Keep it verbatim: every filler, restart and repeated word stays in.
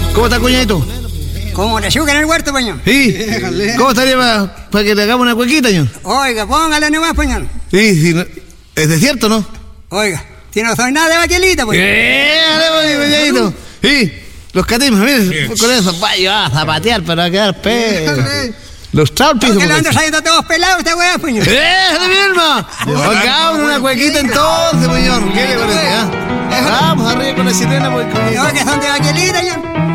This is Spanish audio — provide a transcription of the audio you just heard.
¿Cómo está, cuñadito? Como la yuca en el huerto, pañón. Sí. ¿Cómo estaría para pa que te hagamos una cuequita, señor? Oiga, póngale nomás, pañón. Sí, sí. No, es desierto, ¿no? Oiga, si no soy nada de baquelita, pues. ¡Eh! ¡Dale, cuñadito! Sí. Los catimas, miren, con eso vaya a zapatear, pero va a quedar pedo. Los trampis. ¿Por qué lo ando saliendo todos pelados esta weá, pañón? ¡Eh! ¡Dale, mi alma! Hagamos una cuequita entonces, señor. ¿Qué le parece, ah? Vamos arriba con la sirena, pues, cuñadito. No, que son de baquelita, pañón.